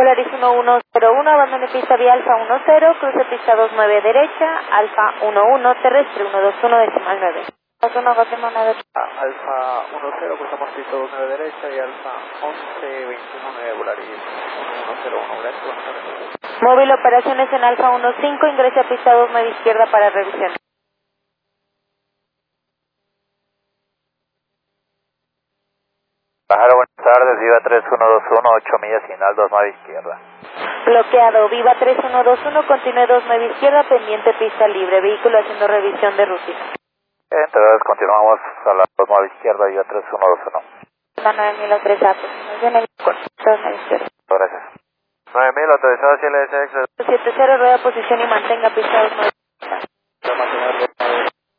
Polaris 1101, abandone pista vía Alfa 10, cruce pista 29 derecha, Alfa 11, terrestre 121 decimal 9. Alfa 10, cruzamos pista 29 derecha y Alfa 11, 21, Polaris 1101, gracias, buenas tardes. Móvil operaciones en Alfa 15, ingrese a pista 29 izquierda para revisión. Pájaro, buenas tardes, Viva 3121, 8 millas, final 29 izquierda. Bloqueado, Viva 3121, continúe 29 izquierda, pendiente pista libre, vehículo haciendo revisión de rutina. Entonces continuamos a la 29 izquierda, Viva 3121. La 9000 autorizado, en el corto, 29 izquierda. Gracias. 9000 autorizado, CLSX. 70, rueda posición y mantenga pista 29.